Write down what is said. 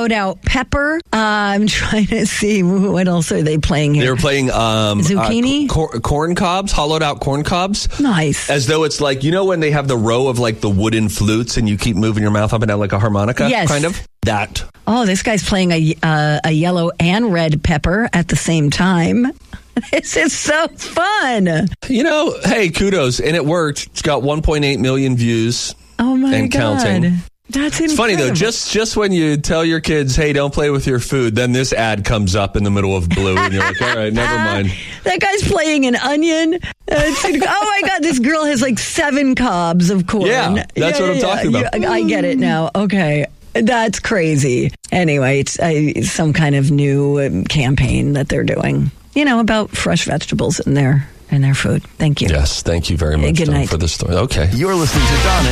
hollowed out pepper. I'm trying to see what else are they playing here. They were playing zucchini, corn cobs, hollowed out corn cobs. Nice. As though it's like, when they have the row of like the wooden flutes and you keep moving your mouth up and down like a harmonica. Yes. Kind of that. Oh, this guy's playing a yellow and red pepper at the same time. This is so fun. Hey, kudos. And it worked. It's got 1.8 million views. Oh, my and God. Counting. That's incredible. It's funny, though. Just when you tell your kids, hey, don't play with your food, then this ad comes up in the middle of blue. And you're like, all right, never mind. That guy's playing an onion. Oh, my God. This girl has like 7 cobs of corn. Yeah, that's what I'm talking about. I get it now. Okay. That's crazy. Anyway, it's some kind of new campaign that they're doing. About fresh vegetables in their food. Thank you. Yes, thank you very much, Good night. for the story. Okay. You're listening to Donna